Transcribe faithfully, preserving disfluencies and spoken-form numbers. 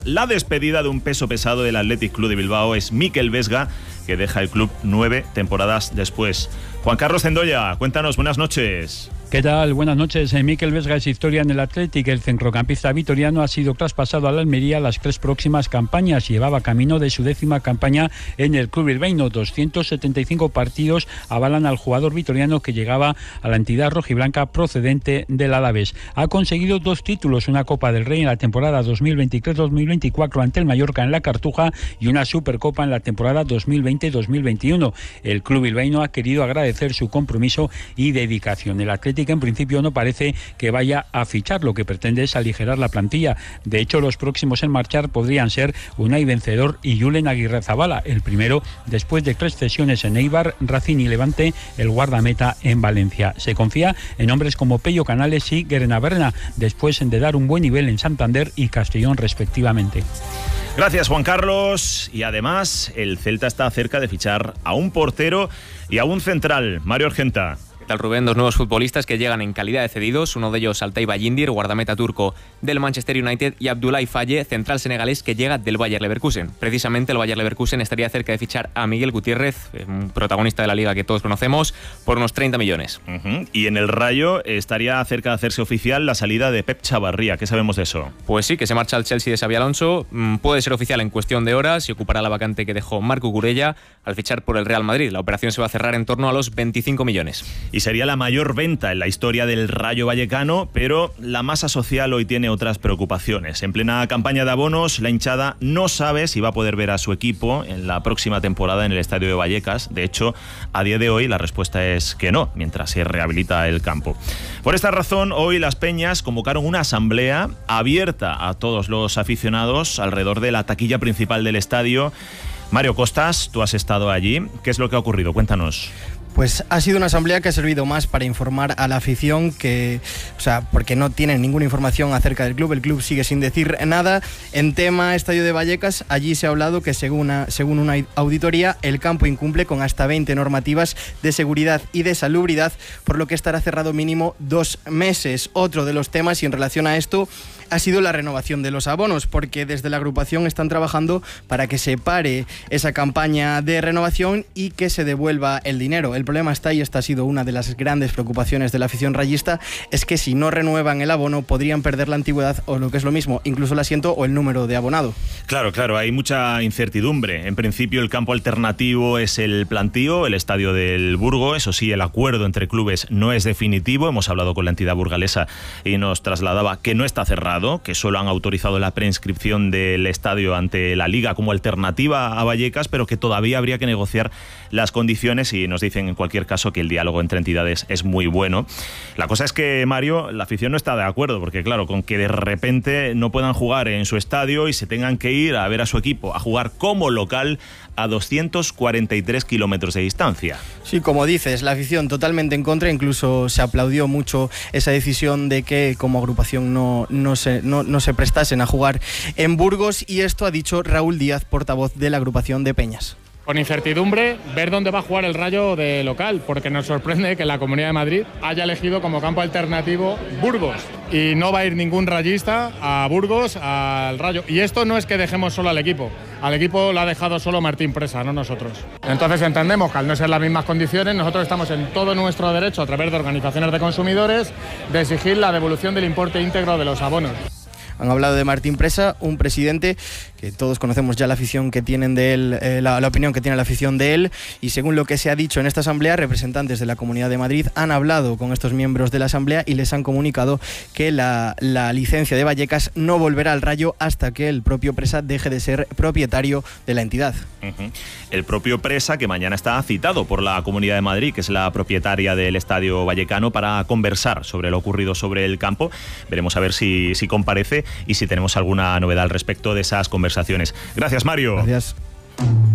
La despedida de un peso pesado del Athletic Club de Bilbao es Mikel Vesga, que deja el club nueve temporadas después. Juan Carlos Zendoya, cuéntanos, buenas noches. ¿Qué tal? Buenas noches. Mikel Vesga es historia en el Athletic. El centrocampista vitoriano ha sido traspasado al Almería las tres próximas campañas. Llevaba camino de su décima campaña en el club bilbaíno. doscientos setenta y cinco partidos avalan al jugador vitoriano que llegaba a la entidad rojiblanca procedente del Alavés. Ha conseguido dos títulos, una Copa del Rey en la temporada dos mil veintitrés dos mil veinticuatro ante el Mallorca en la Cartuja y una Supercopa en la temporada dos mil veinte dos mil veintiuno. El club bilbaíno ha querido agradecer su compromiso y dedicación. El Athletic en principio no parece que vaya a fichar, lo que pretende es aligerar la plantilla. De hecho, los próximos en marchar podrían ser Unai Vencedor y Julen Aguirrezabala, el primero después de tres cesiones en Eibar, Racing y Levante, el guardameta en Valencia. Se confía en hombres como Pello Canales y Guerenaberna, después de dar un buen nivel en Santander y Castellón respectivamente. Gracias, Juan Carlos. Y además, el Celta está cerca de fichar a un portero y a un central. Mario Argenta. ¿Qué tal, Rubén? Dos nuevos futbolistas que llegan en calidad de cedidos, uno de ellos Altay Bayindir, guardameta turco del Manchester United, y Abdoulaye Faye, central senegalés que llega del Bayer Leverkusen. Precisamente el Bayer Leverkusen estaría cerca de fichar a Miguel Gutiérrez, un protagonista de la liga que todos conocemos, por unos treinta millones. Uh-huh. Y en el Rayo estaría cerca de hacerse oficial la salida de Pep Chavarría. ¿Qué sabemos de eso? Pues sí, que se marcha al Chelsea de Xabi Alonso. Puede ser oficial en cuestión de horas y ocupará la vacante que dejó Marco Curella al fichar por el Real Madrid. La operación se va a cerrar en torno a los veinticinco millones. Y sería la mayor venta en la historia del Rayo Vallecano, pero la masa social hoy tiene otras preocupaciones. En plena campaña de abonos, la hinchada no sabe si va a poder ver a su equipo en la próxima temporada en el estadio de Vallecas. De hecho, a día de hoy la respuesta es que no, mientras se rehabilita el campo. Por esta razón, hoy las Peñas convocaron una asamblea abierta a todos los aficionados alrededor de la taquilla principal del estadio. Mario Costas, tú has estado allí. ¿Qué es lo que ha ocurrido? Cuéntanos. Pues ha sido una asamblea que ha servido más para informar a la afición que, o sea, porque no tienen ninguna información acerca del club. El club sigue sin decir nada. En tema Estadio de Vallecas, allí se ha hablado que según una, según una auditoría, el campo incumple con hasta veinte normativas de seguridad y de salubridad, por lo que estará cerrado mínimo dos meses. Otro de los temas, y en relación a esto, ha sido la renovación de los abonos, porque desde la agrupación están trabajando para que se pare esa campaña de renovación y que se devuelva el dinero. El problema está, y esta ha sido una de las grandes preocupaciones de la afición rayista, es que si no renuevan el abono podrían perder la antigüedad o, lo que es lo mismo, incluso el asiento o el número de abonado. Claro, claro, hay mucha incertidumbre. En principio el campo alternativo es el Plantío, el estadio del Burgo. Eso sí, el acuerdo entre clubes no es definitivo. Hemos hablado con la entidad burgalesa y nos trasladaba que no está cerrado, que solo han autorizado la preinscripción del estadio ante la Liga como alternativa a Vallecas, pero que todavía habría que negociar las condiciones, y nos dicen en cualquier caso que el diálogo entre entidades es muy bueno. La cosa es que, Mario, la afición no está de acuerdo, porque claro, con que de repente no puedan jugar en su estadio y se tengan que ir a ver a su equipo a jugar como local a doscientos cuarenta y tres kilómetros de distancia. Sí, como dices, la afición totalmente en contra. Incluso se aplaudió mucho esa decisión de que como agrupación no, no, se, no, no se prestasen a jugar en Burgos, y esto ha dicho Raúl Díaz, portavoz de la agrupación de Peñas. Con incertidumbre, ver dónde va a jugar el Rayo de local, porque nos sorprende que la Comunidad de Madrid haya elegido como campo alternativo Burgos, y no va a ir ningún rayista a Burgos, al Rayo. Y esto no es que dejemos solo al equipo, al equipo lo ha dejado solo Martín Presa, no nosotros. Entonces entendemos que al no ser las mismas condiciones, nosotros estamos en todo nuestro derecho, a través de organizaciones de consumidores, de exigir la devolución del importe íntegro de los abonos. Han hablado de Martín Presa, un presidente que todos conocemos ya la afición que tienen de él, eh, la, la opinión que tiene la afición de él, y según lo que se ha dicho en esta asamblea, representantes de la Comunidad de Madrid han hablado con estos miembros de la asamblea y les han comunicado que la, la licencia de Vallecas no volverá al Rayo hasta que el propio Presa deje de ser propietario de la entidad. Uh-huh. El propio Presa, que mañana está citado por la Comunidad de Madrid, que es la propietaria del Estadio Vallecano, para conversar sobre lo ocurrido sobre el campo. Veremos a ver si, si comparece y si tenemos alguna novedad al respecto de esas conversaciones. Gracias, Mario. Gracias.